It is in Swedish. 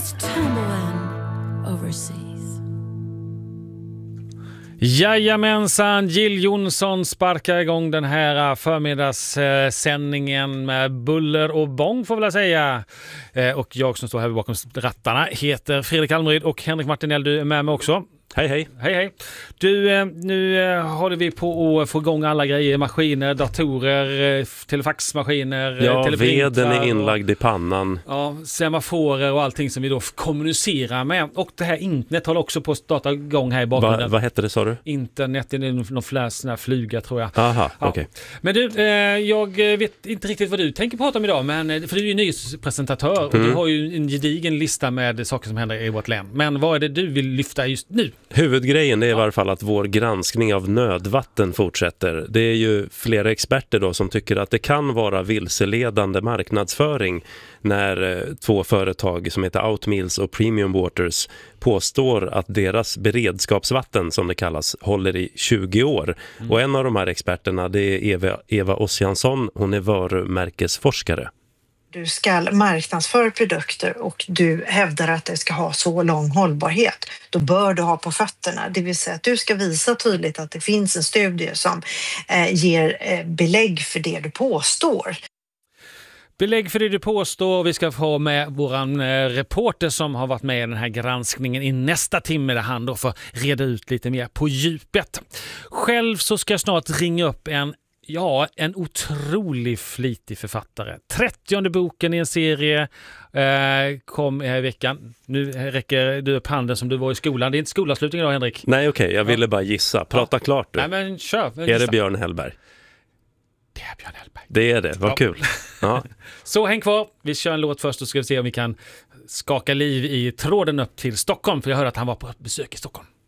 was tumbling overseas. Jajamensan, Jill Johnson sparkar igång den här förmiddagssändningen med buller och bång får jag säga. Och jag som står här bakom rattarna heter Fredrik Almryd och Henrik Martinell, du är med mig också. Hej, hej. Hej, hej. Du, nu håller vi på att få igång alla grejer, maskiner, datorer, telefaxmaskiner, veden är inlagd i pannan. Ja, semaforer och allting som vi då kommunicerar med. Och det här internet håller också på att starta igång här i bakgrunden. Vad hette det, sa du? Internet är någon sån här flyga tror jag. Aha, ja. okej. Men du, jag vet inte riktigt vad du tänker prata om idag, men, för du är ju nyhetspresentatör och du har ju en gedigen lista med saker som händer i vårt län. Men vad är det du vill lyfta just nu? Huvudgrejen är i varje fall att vår granskning av nödvatten fortsätter. Det är ju flera experter då som tycker att det kan vara vilseledande marknadsföring när två företag som heter Outmeals och Premium Waters påstår att deras beredskapsvatten, som det kallas, håller i 20 år. Och en av de här experterna, det är Eva Ossiansson. Hon är varumärkesforskare. Du ska marknadsföra produkter och du hävdar att det ska ha så lång hållbarhet. Då bör du ha på fötterna. Det vill säga att du ska visa tydligt att det finns en studie som ger belägg för det du påstår. Belägg för det du påstår. Vi ska få med våran reporter som har varit med i den här granskningen i nästa timme där han då får reda ut lite mer på djupet. Själv så ska jag snart ringa upp en otrolig flitig författare. 30:e boken i en serie kom i veckan. Nu räcker du upp handen som du var i skolan. Det är inte skolavslutning idag, Henrik. Nej, okej. Jag ville bara gissa. Prata klart du. Nej, men kör. Är det Björn Hellberg? Det är Björn Hellberg. Det är det. Vad kul. Ja. Så häng kvar. Vi kör en låt först och ska vi se om vi kan skaka liv i tråden upp till Stockholm. För jag hörde att han var på besök i Stockholm.